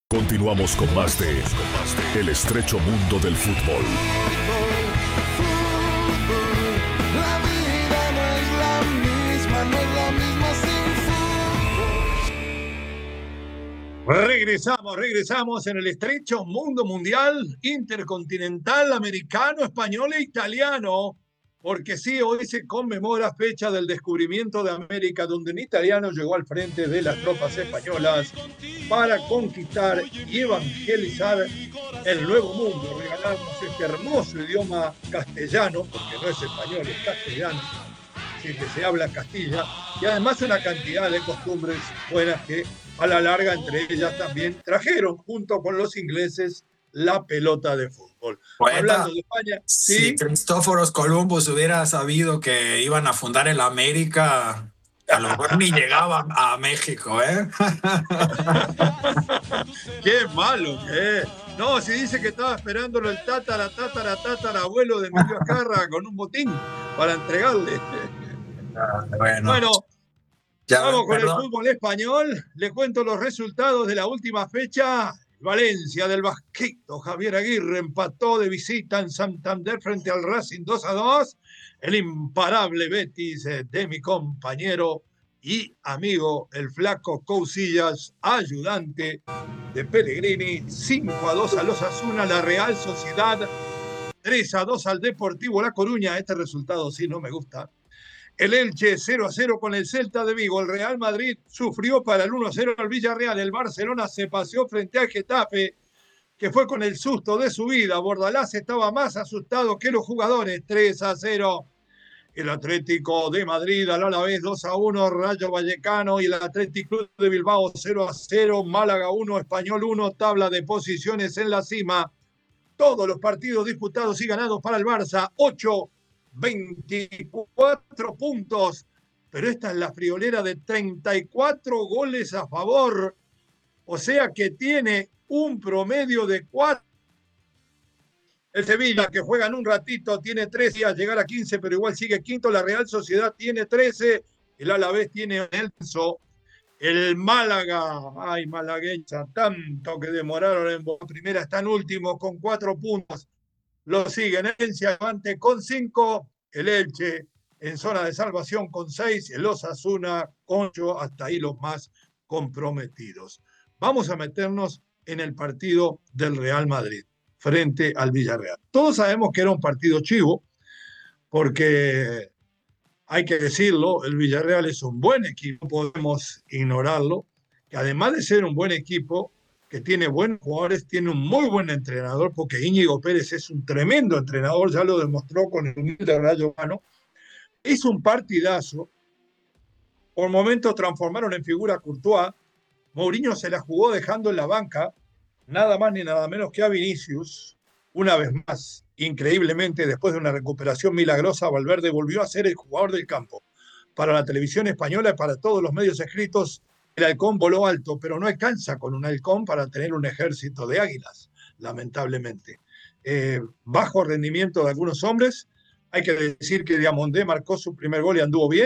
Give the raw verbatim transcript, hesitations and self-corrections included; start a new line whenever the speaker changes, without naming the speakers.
Continuamos con más de El estrecho mundo del fútbol.
La vida no es la misma, no es la misma sin fútbol.
Regresamos, regresamos en el estrecho mundo mundial, intercontinental, americano, español e italiano. Porque sí, hoy se conmemora fecha del descubrimiento de América, donde un italiano llegó al frente de las tropas españolas para conquistar y evangelizar el nuevo mundo, regalarnos este hermoso idioma castellano, porque no es español, es castellano, así que se habla Castilla, y además una cantidad de costumbres buenas que a la larga entre ellas también trajeron junto con los ingleses la pelota de fútbol.
Poeta,
Hablando de España,
si
sí.
Cristóforos Columbus hubiera sabido que iban a fundar el América, a lo mejor ni llegaban a México, ¿eh?
Qué malo que es. No, si dice que estaba esperándolo el tatara, tatara, tatara, abuelo de Emilio Azcarra con un botín para entregarle.
Bueno,
Bueno,
ya,
vamos con
perdón.
el fútbol español. Les cuento los resultados de la última fecha. Valencia del Vasquito, Javier Aguirre empató de visita en Santander frente al Racing dos a dos. El imparable Betis de mi compañero y amigo, el flaco Cousillas, ayudante de Pellegrini, cinco a dos a los Osasuna, la Real Sociedad, tres a dos al Deportivo La Coruña. Este resultado sí no me gusta. El Elche cero a cero con el Celta de Vigo. El Real Madrid sufrió para el uno a cero al Villarreal. El Barcelona se paseó frente al Getafe, que fue con el susto de su vida. Bordalás estaba más asustado que los jugadores. tres a cero. El Atlético de Madrid al Alavés dos a uno. Rayo Vallecano y el Atlético Club de Bilbao cero a cero. Málaga uno, Español uno. Tabla de posiciones en la cima. Todos los partidos disputados y ganados para el Barça. ocho, veinticuatro puntos, pero esta es la friolera de treinta y cuatro goles a favor, o sea que tiene un promedio de cuatro. El Sevilla, que juega en un ratito, tiene trece a llegar a quince, pero igual sigue quinto. La Real Sociedad tiene trece, el Alavés tiene Nelson. El Málaga, ay malagueña, tanto que demoraron en primera, están últimos con cuatro puntos. Lo siguen Herencia Levante con cinco, el Elche en zona de salvación con seis, el Osasuna con ocho, hasta ahí los más comprometidos. Vamos a meternos en el partido del Real Madrid frente al Villarreal. Todos sabemos que era un partido chivo, porque hay que decirlo, el Villarreal es un buen equipo, no podemos ignorarlo, que además de ser un buen equipo, que tiene buenos jugadores, tiene un muy buen entrenador, porque Íñigo Pérez es un tremendo entrenador, ya lo demostró con el humilde Rayo Vallecano. Es un partidazo. Por momentos transformaron en figura a Courtois. Mourinho se la jugó dejando en la banca nada más ni nada menos que a Vinicius. Una vez más, increíblemente, después de una recuperación milagrosa, Valverde volvió a ser el jugador del campo. Para la televisión española y para todos los medios escritos, el halcón voló alto, pero no alcanza con un halcón para tener un ejército de águilas, lamentablemente. Eh, bajo rendimiento de algunos hombres. Hay que decir que Diamondé marcó su primer gol y anduvo bien.